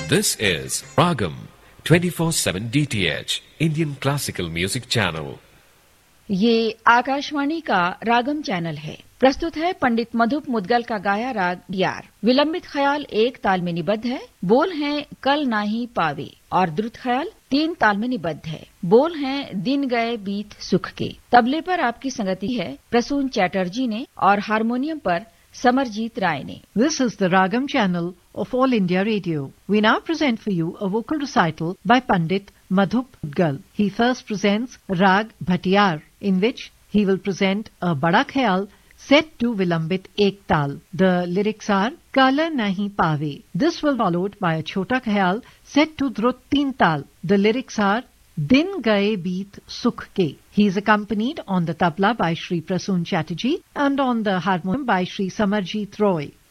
This is Ragam 24/7 DTH Indian Classical Music Channel. ये आकाशवाणी का रागम channel है। प्रस्तुत है पंडित मधुप मुदगल का गाया राग यार। विलंबित ख्याल एक ताल में निबद्ध है। बोल हैं कल नाही पावे और द्रुत ख्याल 3 ताल में निबद्ध है। बोल हैं दिन गए बीत सुख के। तबले पर आपकी संगति है प्रसून चैटर्जी ने और हारमोनियम पर समरजीत राय ने। This is the Ragam channel of All India Radio. We now present for you a vocal recital by Pandit Madhup Mudgal. He first presents Rag Bhatiyar, in which he will present a Bada Khayal set to Vilambit Ek Tal. The lyrics are Kala Nahi Pave. This will be followed by a Chota Khayal set to Drut Teen Tal. The lyrics are Din gaye beet sukh ke. He is accompanied on the tabla by Shri Prasoon Chatterjee and on the harmonium by Shri Samarjit Roy.